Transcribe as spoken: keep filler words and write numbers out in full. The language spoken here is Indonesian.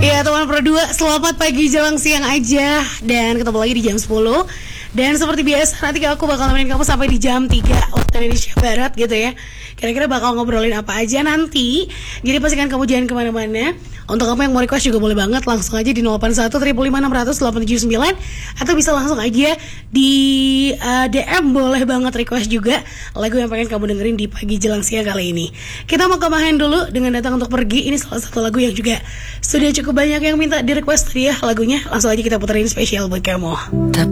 Ya teman Pro dua, selamat pagi jelang siang aja. Dan ketemu lagi di jam sepuluh. Dan seperti biasa nanti aku bakal nemenin kamu sampai di jam tiga waktu Indonesia Barat gitu ya. Kira-kira bakal ngobrolin apa aja nanti. Jadi pastikan kamu jangan kemana-mana. Untuk kamu yang mau request juga boleh banget, langsung aja di nol delapan satu lima lima enam nol nol delapan tujuh sembilan. Atau bisa langsung aja di uh, D M, boleh banget request juga lagu yang pengen kamu dengerin di pagi jelang siang kali ini. Kita mau ke Mahen dulu dengan Datang Untuk Pergi. Ini salah satu lagu yang juga sudah cukup banyak yang minta di request tadi ya lagunya. Langsung aja kita puterin spesial buat kamu. Tak